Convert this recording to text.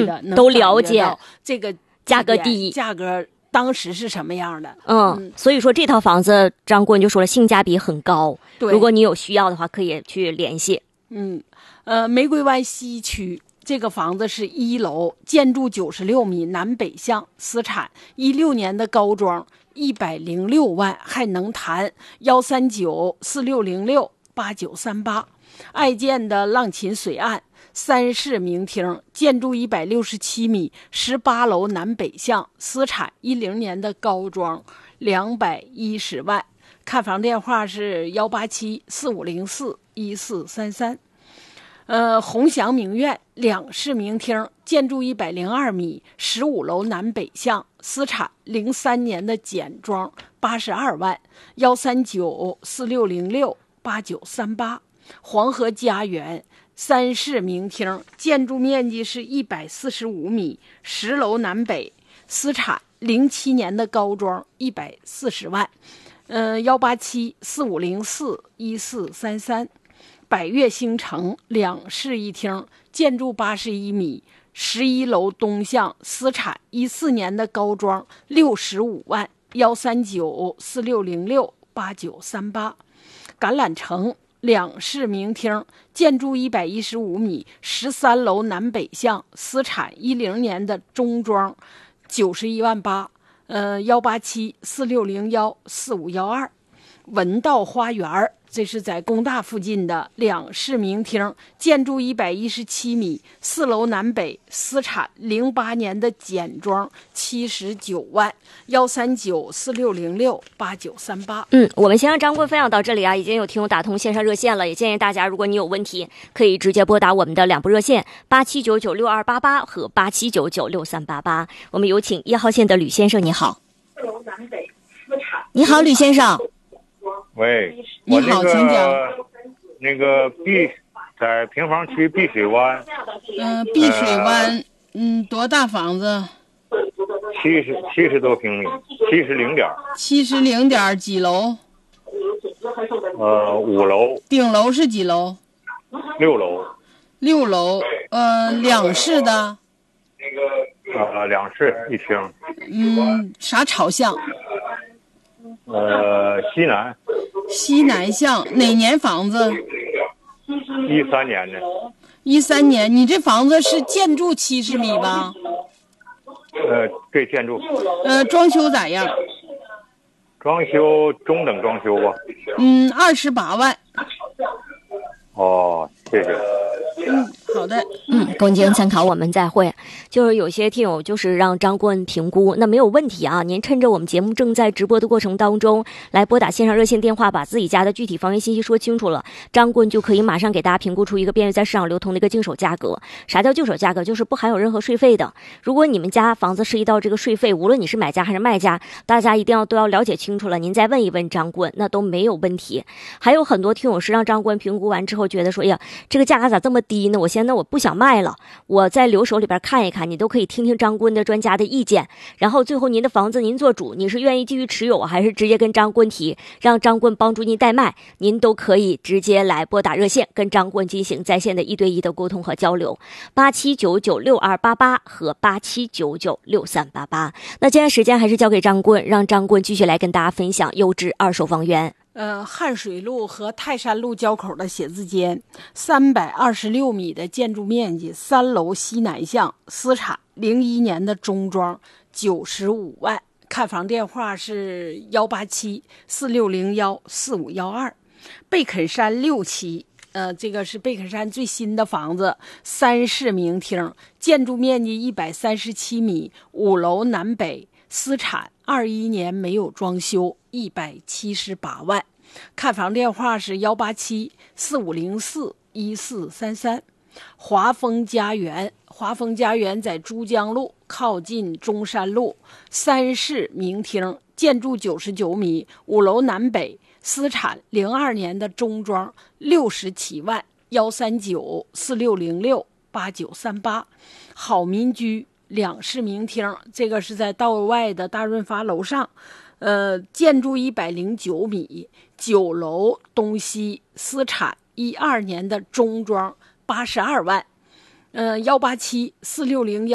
的， 都了解这个价格低， 价格当时是什么样的。 所以说这套房子张顾问就说了性价比很高， 对， 如果你有需要的话可以去联系。 玫瑰湾西区这个房子是1楼，建筑96米，南北向，私产，16年的高装，106万，还能谈，13946068938，爱建的浪琴水岸，3室明厅，建筑167米，18楼南北向，私产，10年的高装，210万，看房电话是18745041433。鸿祥名苑2室明厅，建筑102米，15楼南北向，私产，03年的简装，82万，13946068938。黄河家园3室明厅，建筑面积是145米，10楼南北，私产，07年的高装，140万，18745041433。百悦星城2室1厅，建筑81米，11楼东向，私产，14年的高装，65万，13946068938。橄榄城2室明厅，建筑115米，13楼南北向，私产，10年的中装，91万8，18746014512。文道花园这是在工大附近的2室明厅，建筑117米，4楼南北，私产，08年的简装，79万，13946068938。 我们先让张顾问分享到这里啊，已经有听友打通线上热线了，也建议大家如果你有问题可以直接拨打我们的2部热线87996288和87996388。我们有请1号线的吕先生，你好。 4楼南北，私产。 你好，吕先生。 喂， 你好，请讲。 那个在平房区碧水湾。 碧水湾，多大房子 ？70多平米，70点。 70点几楼 ？5楼。 顶楼是几楼 ？6楼。 6楼，2室的。 2室1厅。 啥朝向？西南向。哪年房子 ？13年的。 13年。你这房子是建筑70米吧？ 对，建筑。 装修咋样？ 装修中等装修吧。 28万。 哦，谢谢。 好的。 供您参考，我们再会。就是有些听友就是让张顾问评估，那没有问题啊。您趁着我们节目正在直播的过程当中，来拨打线上热线电话，把自己家的具体房源信息说清楚了，张顾问就可以马上给大家评估出一个便于在市场流通的一个净手价格。啥叫净手价格？就是不含有任何税费的。如果你们家房子涉及到这个税费，无论你是买家还是卖家，大家一定都要了解清楚了，您再问一问张顾问，那都没有问题。还有很多听友是让张顾问评估完之后觉得说，哎呀，这个价格咋这么低呢？我不想卖了，我在留守里边看一看，你都可以听听张顾问的专家的意见，然后最后您的房子您做主，你是愿意继续持有还是直接跟张顾问提，让张顾问帮助您代卖，您都可以直接来拨打热线跟张顾问进行在线的1对1的沟通和交流，87996288和87996388。那接下来时间还是交给张顾问，让张顾问继续来跟大家分享优质二手房源。 汉水路和泰山路交口的写字间，326米的建筑面积，3楼西南向，私产，01年的中装，95万。看房电话是18746014512。贝肯山6期，这个是贝肯山最新的房子，3室明厅，建筑面积137米，5楼南北，私产，21年没有装修，178万。看房电话是18745041433。华丰家园在珠江路靠近中山路，3室明厅，建筑99米，5楼南北，私产，02年的中装，67万，13946068938。好民居2室明厅，这个是在道外的大润发楼上，建筑109米，9楼东西，私产，12年的中装，82万。1874601